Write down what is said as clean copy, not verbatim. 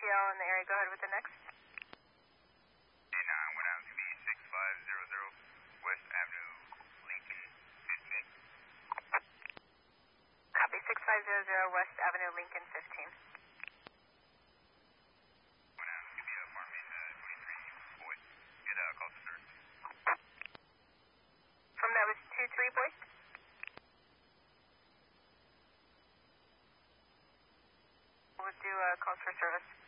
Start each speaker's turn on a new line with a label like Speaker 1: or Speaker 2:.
Speaker 1: ATL in the area. Go ahead with the next.
Speaker 2: And I went out to be 6500 West Avenue, Lincoln, 15.
Speaker 1: Copy, 6500 West Avenue, Lincoln, 15.
Speaker 2: Went out to be apartment 23, boys. Get a call for service.
Speaker 1: From that was 23, boys? We'll do calls for service.